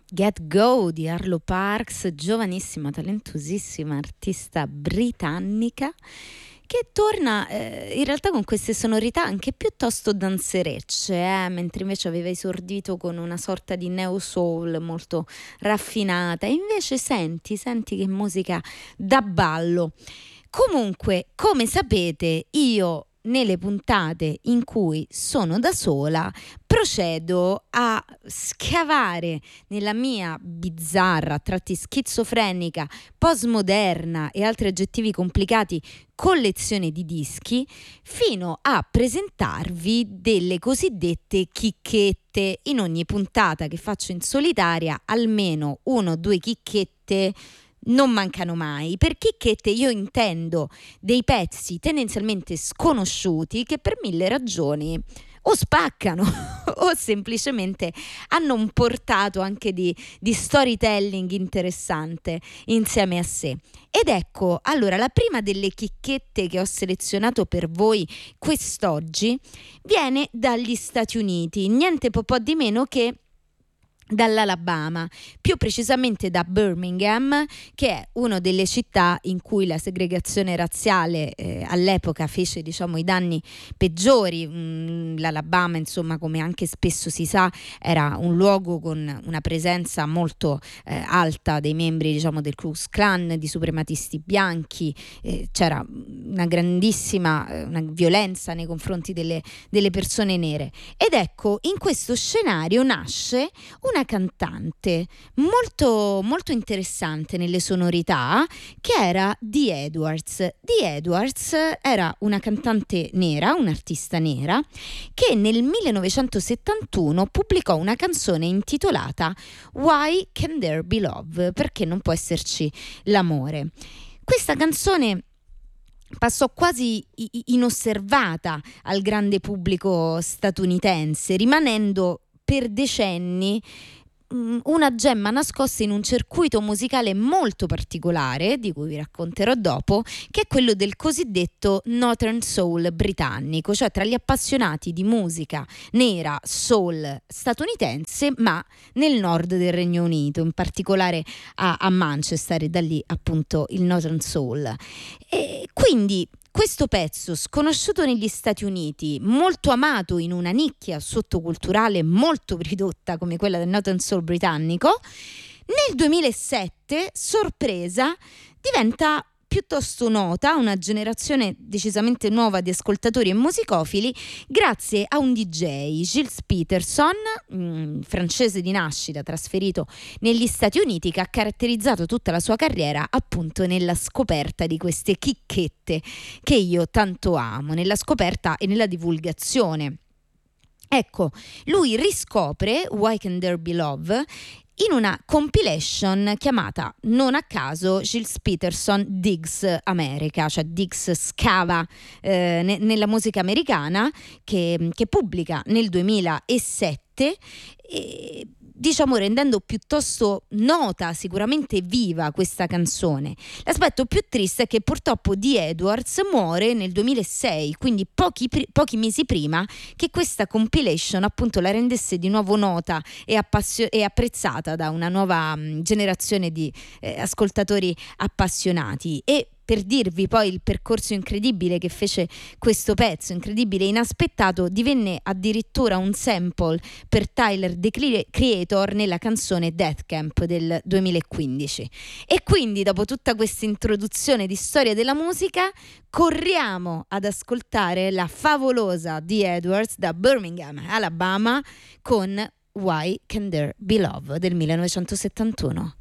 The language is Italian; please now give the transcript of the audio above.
Get Go di Arlo Parks, giovanissima, talentosissima artista britannica che torna in realtà con queste sonorità anche piuttosto danzerecce, mentre invece aveva esordito con una sorta di neo soul molto raffinata. E invece senti che musica da ballo. Comunque, come sapete, io nelle puntate in cui sono da sola procedo a scavare nella mia bizzarra, a tratti schizofrenica, postmoderna e altri aggettivi complicati collezione di dischi, fino a presentarvi delle cosiddette chicchette. In ogni puntata che faccio in solitaria almeno 1 o 2 chicchette non mancano mai. Per chicchette io intendo dei pezzi tendenzialmente sconosciuti che per 1000 ragioni o spaccano o semplicemente hanno un portato anche di storytelling interessante insieme a sé. Ed ecco, allora, la prima delle chicchette che ho selezionato per voi quest'oggi viene dagli Stati Uniti, niente po' di meno che dall'Alabama, più precisamente da Birmingham, che è una delle città in cui la segregazione razziale all'epoca fece, diciamo, i danni peggiori. L'Alabama, insomma, come anche spesso si sa, era un luogo con una presenza molto alta dei membri, diciamo, del Ku Klux Klan, di suprematisti bianchi. C'era una grandissima una violenza nei confronti delle persone nere. Ed ecco, in questo scenario nasce una cantante molto, molto interessante nelle sonorità, che era Dee Edwards. Dee Edwards era una cantante nera, un'artista nera, che nel 1971 pubblicò una canzone intitolata Why Can There Be Love? Perché non può esserci l'amore? Questa canzone passò quasi inosservata al grande pubblico statunitense, rimanendo per decenni una gemma nascosta in un circuito musicale molto particolare, di cui vi racconterò dopo, che è quello del cosiddetto Northern Soul britannico, cioè tra gli appassionati di musica nera soul statunitense, ma nel nord del Regno Unito, in particolare a Manchester, e da lì appunto il Northern Soul. E quindi questo pezzo, sconosciuto negli Stati Uniti, molto amato in una nicchia sottoculturale molto ridotta come quella del Northern Soul britannico, nel 2007, sorpresa, diventa piuttosto nota, una generazione decisamente nuova di ascoltatori e musicofili, grazie a un DJ, Gilles Peterson, francese di nascita, trasferito negli Stati Uniti, che ha caratterizzato tutta la sua carriera appunto nella scoperta di queste chicchette che io tanto amo, nella scoperta e nella divulgazione. Ecco, lui riscopre Why Can There Be Love in una compilation chiamata, non a caso, Gilles Peterson Digs America, cioè Digs scava nella musica americana, che pubblica nel 2007, diciamo rendendo piuttosto nota, sicuramente viva, questa canzone. L'aspetto più triste è che purtroppo Dee Edwards muore nel 2006, quindi pochi mesi prima che questa compilation appunto la rendesse di nuovo nota e apprezzata da una nuova generazione di ascoltatori appassionati. E per dirvi poi il percorso incredibile che fece questo pezzo, incredibile e inaspettato, divenne addirittura un sample per Tyler, the Creator, nella canzone Death Camp del 2015. E quindi, dopo tutta questa introduzione di storia della musica, corriamo ad ascoltare la favolosa Dee Edwards da Birmingham, Alabama, con Why Can There Be Love del 1971.